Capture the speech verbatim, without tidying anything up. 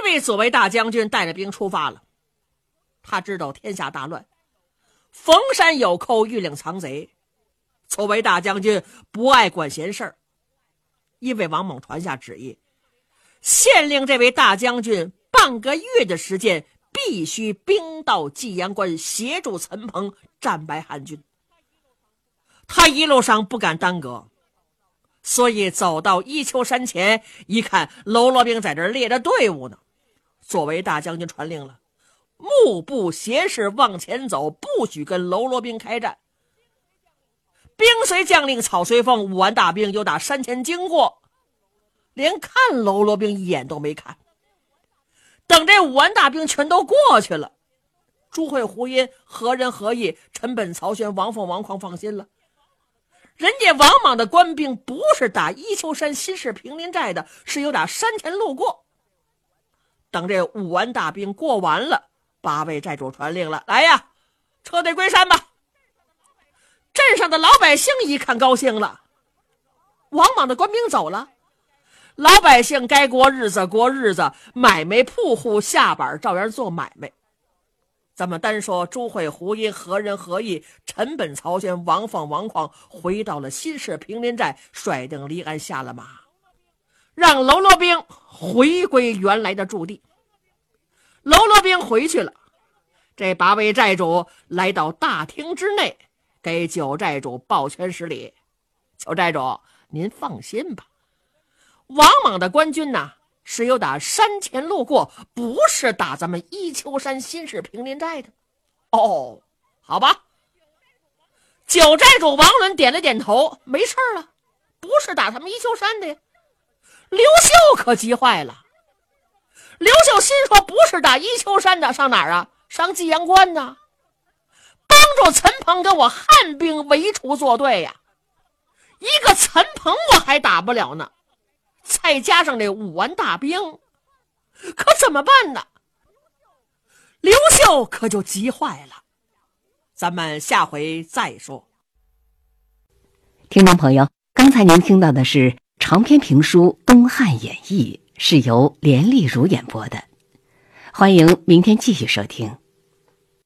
位左卫大将军带着兵出发了。他知道天下大乱，逢山有寇，欲令藏贼。左卫大将军不爱管闲事儿，因为王猛传下旨意，限令这位大将军半个月的时间必须兵到济阳关，协助陈鹏战败汉军。他一路上不敢耽搁，所以走到伊丘山前，一看喽啰兵在这儿列着队伍呢。左卫大将军传令了，目不斜视往前走，不许跟喽啰兵开战。兵随将令，草随风，五万大兵又打山前经过，连看喽啰兵一眼都没看。等这五万大兵全都过去了，朱会、胡音何仁、何义、陈本、曹宣、王凤、王匡放心了。人家王莽的官兵不是打伊丘山新市平林寨的，是有打山前路过。等这五万大兵过完了，八位寨主传令了，来呀，撤退归山吧。镇上的老百姓一看高兴了，王莽的官兵走了，老百姓该过日子过日子，买卖铺户下板照样做买卖。咱们单说朱会、胡音、何仁、何义、陈本、曹宣、王凤、王匡回到了新市平林寨，率定离鞍下了马，让喽啰兵回归原来的驻地。喽啰兵回去了，这八位寨主来到大厅之内，给九寨主抱拳施礼。九寨主您放心吧，王莽的官军呐，是有打山前路过，不是打咱们伊丘山新市平林寨的。哦，好吧。九寨主王伦点了点头，没事了，不是打他们伊丘山的呀。刘秀可急坏了，刘秀心说，不是打伊丘山的，上哪儿啊？上济阳关呢，帮助陈鹏跟我汉兵围除作对呀。一个陈鹏我还打不了呢，再加上这五万大兵，可怎么办呢？刘秀可就急坏了。咱们下回再说。 听众朋友，刚才您听到的是长篇评书《东汉演义》，是由连丽如演播的。欢迎明天继续收听。